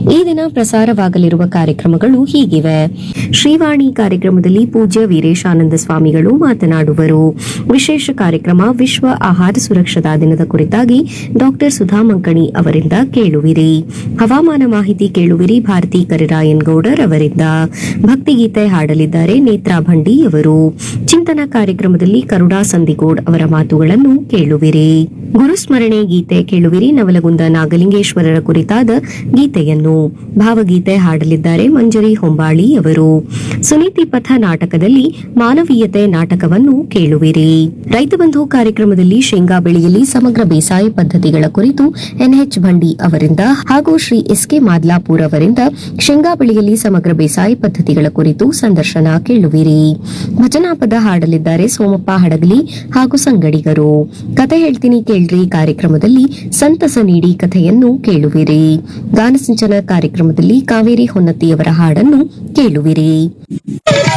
ಈ ದಿನ ಪ್ರಸಾರವಾಗಲಿರುವ ಕಾರ್ಯಕ್ರಮಗಳು ಹೀಗಿವೆ. ಶ್ರೀವಾಣಿ ಕಾರ್ಯಕ್ರಮದಲ್ಲಿ ಪೂಜ್ಯ ವೀರೇಶಾನಂದ ಸ್ವಾಮಿಗಳು ಮಾತನಾಡುವರು. ವಿಶೇಷ ಕಾರ್ಯಕ್ರಮ ವಿಶ್ವ ಆಹಾರ ಸುರಕ್ಷತಾ ದಿನದ ಕುರಿತಾಗಿ ಡಾಕ್ಟರ್ ಸುಧಾ ಮಂಕಣಿ ಅವರಿಂದ ಕೇಳುವಿರಿ. ಹವಾಮಾನ ಮಾಹಿತಿ ಕೇಳುವಿರಿ ಭಾರತಿ ಕರಿರಾಯನ್ ಗೌಡರ್ ಅವರಿಂದ. ಭಕ್ತಿಗೀತೆ ಹಾಡಲಿದ್ದಾರೆ ನೇತ್ರಾ ಭಂಡಿ ಅವರು. ಚಿಂತನ ಕಾರ್ಯಕ್ರಮದಲ್ಲಿ ಕರುಣಾ ಸಂದಿಗೋಡ್ ಅವರ ಮಾತುಗಳನ್ನು ಕೇಳುವಿರಿ. ಗುರುಸ್ಮರಣೆ ಗೀತೆ ಕೇಳುವಿರಿ. ನವಲಗುಂದ ನಾಗಲಿಂಗೇಶ್ವರರ ಕುರಿತಾದ ಗೀತೆಯನ್ನು. ಭಾವಗೀತೆ ಹಾಡಲಿದ್ದಾರೆ ಮಂಜರಿ ಹೊಂಬಾಳಿ ಅವರು. ಸುನೀತಿ ಪಥ ನಾಟಕದಲ್ಲಿ ಮಾನವೀಯತೆ ನಾಟಕವನ್ನು ಕೇಳುವಿರಿ. ರೈತ ಬಂಧು ಕಾರ್ಯಕ್ರಮದಲ್ಲಿ ಶೇಂಗಾ ಬೆಳೆಯಲ್ಲಿ ಸಮಗ್ರ ಬೇಸಾಯ ಪದ್ಧತಿಗಳ ಕುರಿತು ಎನ್ಎಚ್ ಭಂಡಿ ಅವರಿಂದ ಹಾಗೂ ಶ್ರೀ ಎಸ್ಕೆ ಮಾದ್ಲಾಪುರ್ ಅವರಿಂದ ಶೇಂಗಾ ಬೆಳೆಯಲ್ಲಿ ಸಮಗ್ರ ಬೇಸಾಯ ಪದ್ಧತಿಗಳ ಕುರಿತು ಸಂದರ್ಶನ ಕೇಳುವಿರಿ. ಭಜನಾ ಪದ ಹಾಡಲಿದ್ದಾರೆ ಸೋಮಪ್ಪ ಹಡಗಲಿ ಹಾಗೂ ಸಂಗಡಿಗರು. ಕತೆ ಹೇಳ್ತೀನಿ ಕೇಳ್ರಿ ಕಾರ್ಯಕ್ರಮದಲ್ಲಿ ಸಂತಸ ನೀಡಿ ಕಥೆಯನ್ನು ಕೇಳುವಿರಿ. ಗಾನಸಿಂಚನ ಕಾರ್ಯಕ್ರಮದಲ್ಲಿ ಕಾವೇರಿ ಹೊನ್ನತಿಯವರ ಹಾಡನ್ನು ಕೇಳುವಿರಿ.